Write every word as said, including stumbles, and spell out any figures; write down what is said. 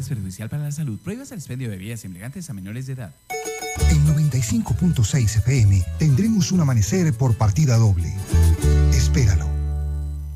es perjudicial para la salud. Prohíbas el expendio de bebidas embriagantes a menores de edad. En noventa y cinco punto seis F M tendremos un amanecer por partida doble. Espéralo.